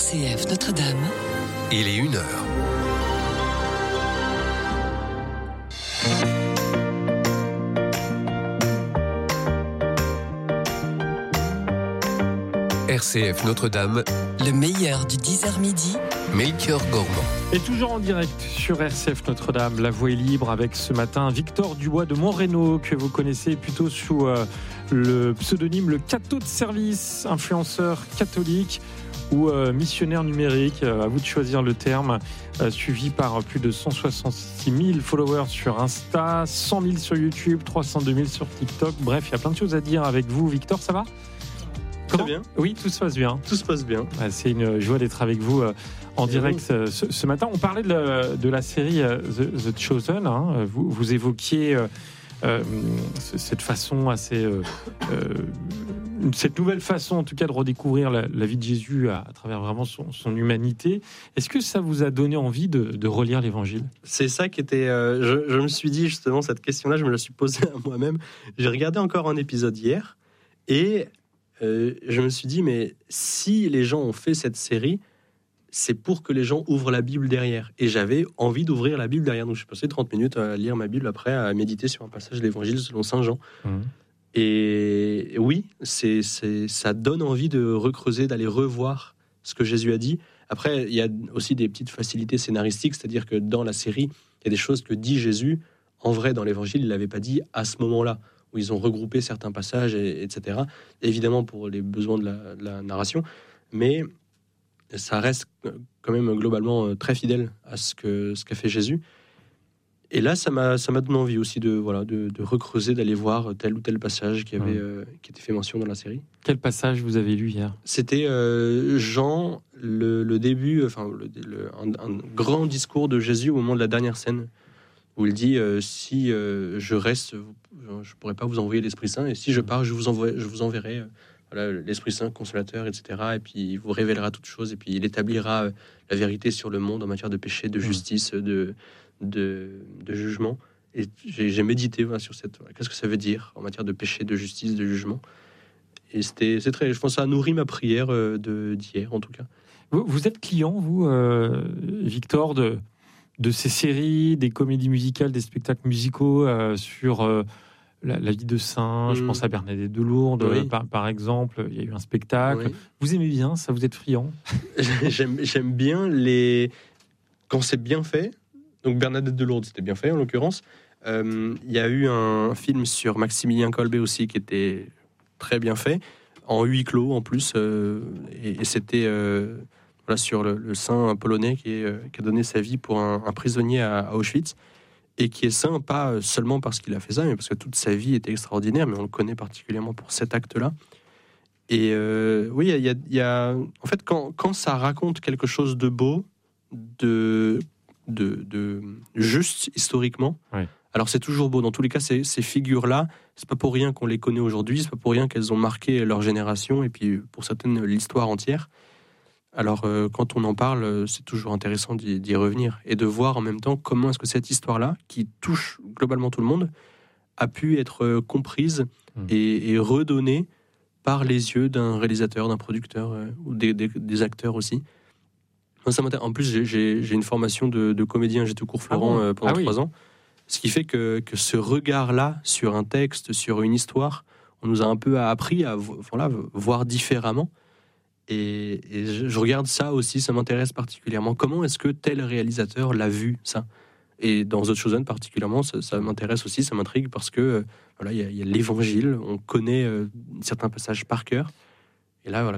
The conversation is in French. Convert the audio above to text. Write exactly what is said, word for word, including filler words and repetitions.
C F Notre-Dame. Il est une heure. R C F Notre-Dame, le meilleur du dix heures midi, Melchior Gormand. Et toujours en direct sur R C F Notre-Dame, la voix est libre avec ce matin Victor Dubois de Montrénaud, que vous connaissez plutôt sous euh, le pseudonyme le Catho de service, influenceur catholique ou euh, missionnaire numérique, euh, à vous de choisir le terme, euh, suivi par plus de cent soixante-six mille followers sur Insta, cent mille sur YouTube, trois cent deux mille sur TikTok. Bref, il y a plein de choses à dire avec vous. Victor, ça va ? Très bien. Oui, tout se passe bien. Tout se passe bien. C'est une joie d'être avec vous euh, en Et direct euh, ce, ce matin. On parlait de la, de la série euh, The, The Chosen. Hein. Vous, vous évoquiez euh, euh, cette façon assez... Euh, euh, cette nouvelle façon, en tout cas, de redécouvrir la, la vie de Jésus à, à travers vraiment son, son humanité. Est-ce que ça vous a donné envie de, de relire l'Évangile ? C'est ça qui était... Euh, je, je me suis dit, justement, cette question-là, je me la suis posée à moi-même. J'ai regardé encore un épisode hier et... Euh, je me suis dit, mais si les gens ont fait cette série, c'est pour que les gens ouvrent la Bible derrière. Et j'avais envie d'ouvrir la Bible derrière. Donc, j'ai passé trente minutes à lire ma Bible, après à méditer sur un passage de l'Évangile selon Saint Jean. Mmh. Et oui, c'est, c'est, ça donne envie de recreuser, d'aller revoir ce que Jésus a dit. Après, il y a aussi des petites facilités scénaristiques, c'est-à-dire que dans la série, il y a des choses que dit Jésus. En vrai, dans l'Évangile, il ne l'avait pas dit à ce moment-là, où ils ont regroupé certains passages, et, etc. Évidemment pour les besoins de la, de la narration, mais ça reste quand même globalement très fidèle à ce, que, ce qu'a fait Jésus. Et là, ça m'a, ça m'a donné envie aussi de, voilà, de, de recreuser, d'aller voir tel ou tel passage qui, avait, mmh. euh, qui était fait mention dans la série. Quel passage vous avez lu hier ? C'était euh, Jean, le, le début, enfin, le, le, un, un grand discours de Jésus au moment de la dernière scène, où il dit euh, si euh, je reste, je ne pourrai pas vous envoyer l'Esprit Saint, et si je pars, je vous, envoie, je vous enverrai euh, voilà, l'Esprit Saint, consolateur, et cetera. Et puis il vous révélera toutes choses, et puis il établira euh, la vérité sur le monde en matière de péché, de justice, de, de, de jugement. Et j'ai, j'ai médité voilà, sur cette, voilà, qu'est-ce que ça veut dire en matière de péché, de justice, de jugement. Et c'était, c'est très, je pense que ça a nourri ma prière euh, de, d'hier, en tout cas. Vous, vous êtes client, vous, euh, Victor, de... de ces séries, des comédies musicales, des spectacles musicaux euh, sur euh, la, la vie de saint. Mmh. Je pense à Bernadette de Lourdes, oui. par, par exemple. Il y a eu un spectacle. Oui. Vous aimez bien ça ? Vous êtes friand ? j'aime, j'aime bien les... quand c'est bien fait. Donc Bernadette de Lourdes, c'était bien fait en l'occurrence. Euh, il y a eu un film sur Maximilien Kolbe aussi qui était très bien fait, en huis clos en plus. Euh, et, et c'était... Euh, Voilà, sur le, le saint polonais qui, est, euh, qui a donné sa vie pour un, un prisonnier à, à Auschwitz, et qui est saint pas seulement parce qu'il a fait ça, mais parce que toute sa vie était extraordinaire, mais on le connaît particulièrement pour cet acte-là. Et euh, oui, il y a, il y a... En fait, quand, quand ça raconte quelque chose de beau, de, de, de juste historiquement, oui. Alors c'est toujours beau. Dans tous les cas, ces, ces figures-là, c'est pas pour rien qu'on les connaît aujourd'hui, c'est pas pour rien qu'elles ont marqué leur génération, et puis pour certaines, l'histoire entière. Alors, euh, quand on en parle, euh, c'est toujours intéressant d'y, d'y revenir et de voir en même temps comment est-ce que cette histoire-là, qui touche globalement tout le monde, a pu être euh, comprise mmh. et, et redonnée par les yeux d'un réalisateur, d'un producteur euh, ou des, des, des acteurs aussi. Moi, ça m'intéresse. En plus, j'ai, j'ai, j'ai une formation de, de comédien, j'ai tout cours Florent ah bon euh, pendant ah trois oui. ans. Ce qui fait que, que ce regard-là sur un texte, sur une histoire, on nous a un peu appris à voilà, voir différemment. Et, et je, je regarde ça aussi, ça m'intéresse particulièrement. Comment est-ce que tel réalisateur l'a vu, ça ? Et dans The Chosen particulièrement, ça, ça m'intéresse aussi, ça m'intrigue parce que euh, voilà, il y, y a l'Évangile, on connaît euh, certains passages par cœur. Et là, voilà,